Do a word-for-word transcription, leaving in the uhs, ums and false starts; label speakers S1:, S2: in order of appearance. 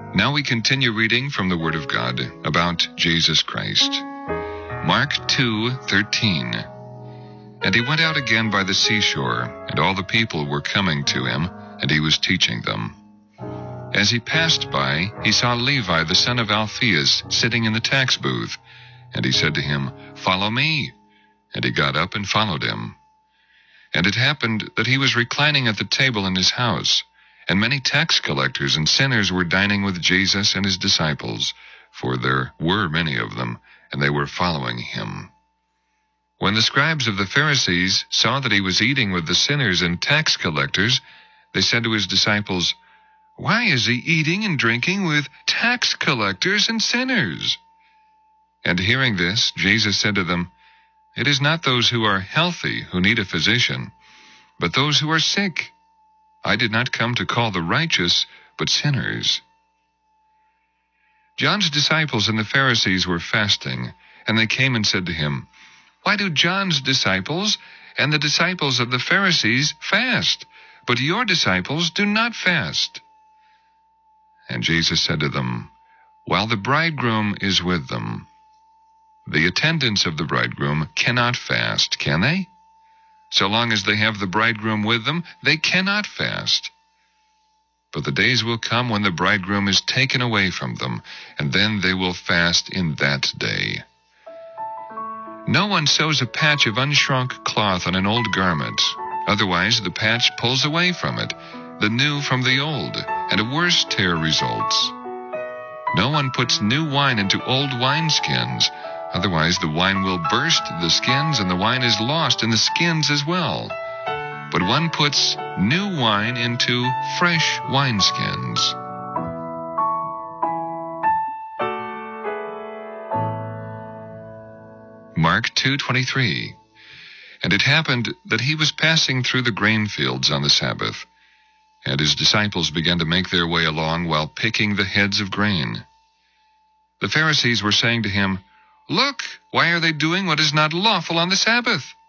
S1: Now we continue reading from the Word of God about Jesus Christ. Mark two thirteen. And he went out again by the seashore, and all the people were coming to him, and he was teaching them. As he passed by, he saw Levi the son of Alphaeus sitting in the tax booth, and he said to him, "Follow me." And he got up and followed him. And it happened that he was reclining at the table in his house, and many tax collectors and sinners were dining with Jesus and his disciples, for there were many of them, and they were following him. When the scribes of the Pharisees saw that he was eating with the sinners and tax collectors, they said to his disciples, "Why is he eating and drinking with tax collectors and sinners?" And hearing this, Jesus said to them, "It is not those who are healthy who need a physician, but those who are sick. I did not come to call the righteous, but sinners." John's disciples and the Pharisees were fasting, and they came and said to him, "Why do John's disciples and the disciples of the Pharisees fast, but your disciples do not fast?" And Jesus said to them, "While the bridegroom is with them, the attendants of the bridegroom cannot fast, can they? So long as they have the bridegroom with them, they cannot fast. But the days will come when the bridegroom is taken away from them, and then they will fast in that day. No one sews a patch of unshrunk cloth on an old garment. Otherwise the patch pulls away from it, the new from the old, and a worse tear results. No one puts new wine into old wineskins. Otherwise the wine will burst the skins, and the wine is lost in the skins as well. But one puts new wine into fresh wineskins." Mark two twenty-three. And it happened that he was passing through the grain fields on the Sabbath, and his disciples began to make their way along while picking the heads of grain. The Pharisees were saying to him, "Look, why are they doing what is not lawful on the Sabbath?"